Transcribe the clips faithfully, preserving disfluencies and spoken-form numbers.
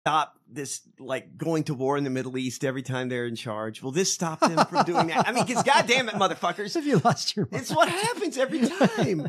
stop this, like, going to war in the Middle East every time they're in charge? Will this stop them from doing that? I mean, because goddamn it, motherfuckers. Have you lost your mind? It's what happens every time.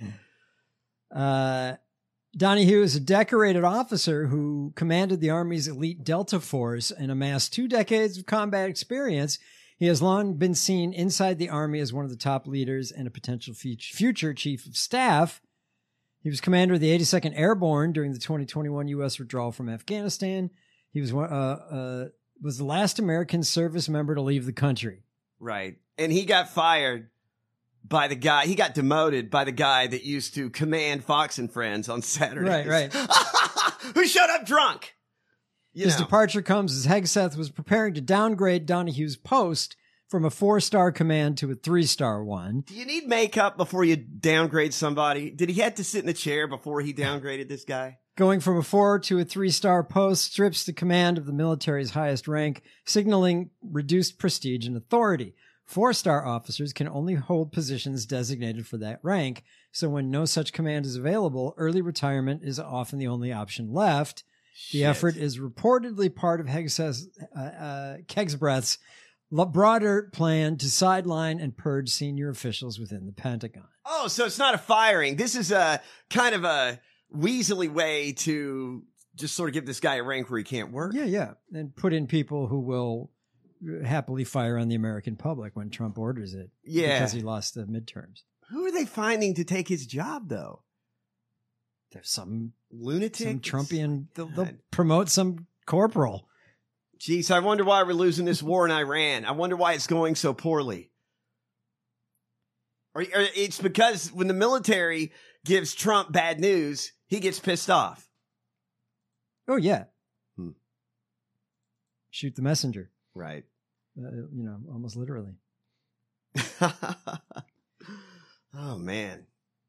uh, Donahue is a decorated officer who commanded the Army's elite Delta Force and amassed two decades of combat experience. He has long been seen inside the Army as one of the top leaders and a potential future chief of staff. He was commander of the eighty-second Airborne during the twenty twenty-one U S withdrawal from Afghanistan. He was uh, uh, was the last American service member to leave the country. Right. And he got fired by the guy, he got demoted by the guy that used to command Fox and Friends on Saturdays. Right, right. Who showed up drunk. You His know. departure comes as Hegseth was preparing to downgrade Donahue's post from a four-star command to a three-star one. Do you need makeup before you downgrade somebody? Did he have to sit in a chair before he downgraded this guy? Going from a four to a three-star post strips the command of the military's highest rank, signaling reduced prestige and authority. Four-star officers can only hold positions designated for that rank, so when no such command is available, early retirement is often the only option left. The Shit. effort is reportedly part of Hegseth's, uh, uh, Kegsbreth's broader plan to sideline and purge senior officials within the Pentagon. Oh, so it's not a firing. This is a kind of a weaselly way to just sort of give this guy a rank where he can't work. Yeah, yeah. And put in people who will happily fire on the American public when Trump orders it. Yeah. Because he lost the midterms. Who are they finding to take his job, though? There's some lunatic, some Trumpian. They'll, they'll promote some corporal. Geez, I wonder why we're losing this war in Iran. I wonder why it's going so poorly. Or, or it's because when the military gives Trump bad news, he gets pissed off. Oh, yeah. Hmm. Shoot the messenger. Right. Uh, you know, almost literally. Oh, man.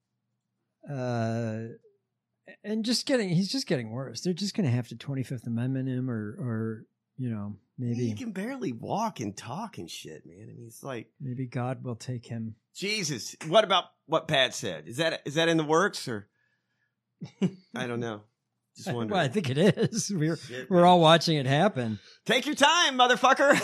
Uh, and just getting, he's just getting worse. They're just going to have to twenty-fifth Amendment him or, or, you know, maybe. He can barely walk and talk and shit, man. I mean, it's like. Maybe God will take him. Jesus. What about what Pat said? Is that, is that in the works or? I don't know. Just wondering. Well, I think it is. We're, Shit, we're all watching it happen. Take your time, motherfucker.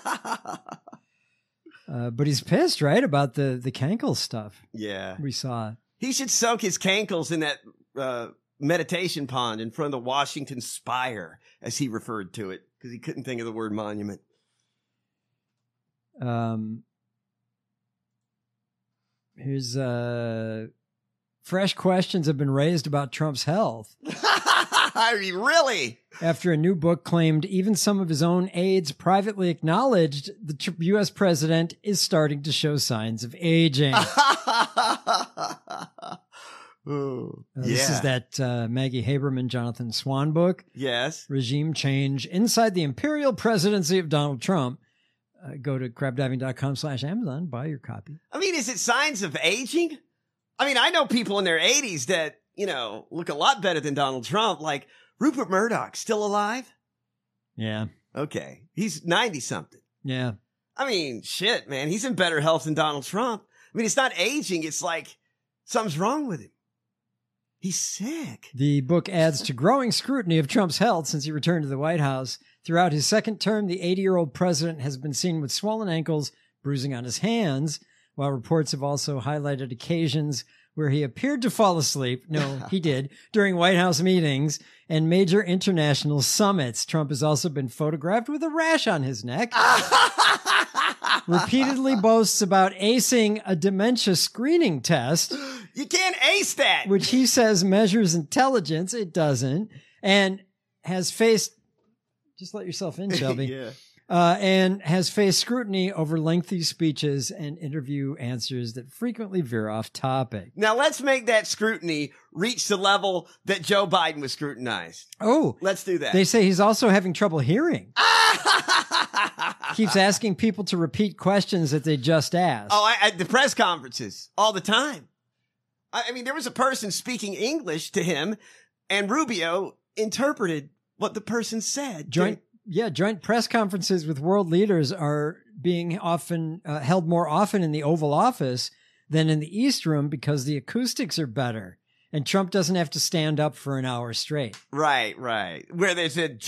uh, but he's pissed, right? About the, the Cankle stuff. Yeah. We saw. He should soak his cankles in that uh, meditation pond in front of the Washington Spire, as he referred to it, because he couldn't think of the word monument. Um, here's uh, fresh questions have been raised about Trump's health. I mean, really? After a new book claimed even some of his own aides privately acknowledged the tr- U S president is starting to show signs of aging. Ooh, Uh, this yeah. is that uh, Maggie Haberman, Jonathan Swan book. Yes. Regime Change Inside the Imperial Presidency of Donald Trump. Uh, go to crabdiving.com slash Amazon. Buy your copy. I mean, is it signs of aging? I mean, I know people in their eighties that, you know, look a lot better than Donald Trump, like Rupert Murdoch, still alive? Yeah. Okay. He's ninety-something. Yeah. I mean, shit, man. He's in better health than Donald Trump. I mean, it's not aging. It's like something's wrong with him. He's sick. The book adds to growing scrutiny of Trump's health since he returned to the White House. Throughout his second term, the eighty-year-old president has been seen with swollen ankles, bruising on his hands, while reports have also highlighted occasions where he appeared to fall asleep. No, he did. During White House meetings and major international summits. Trump has also been photographed with a rash on his neck. Repeatedly boasts about acing a dementia screening test. You can't ace that. Which he says measures intelligence. It doesn't. And has faced, just let yourself in, Shelby. Yeah. Uh, and has faced scrutiny over lengthy speeches and interview answers that frequently veer off topic. Now let's make that scrutiny reach the level that Joe Biden was scrutinized. Oh, let's do that. They say he's also having trouble hearing. Keeps asking people to repeat questions that they just asked. Oh, I, at the press conferences all the time. I, I mean, there was a person speaking English to him, and Rubio interpreted what the person said. Joint, yeah, joint press conferences with world leaders are being often uh, held more often in the Oval Office than in the East Room because the acoustics are better, and Trump doesn't have to stand up for an hour straight. Right, right. Where there's a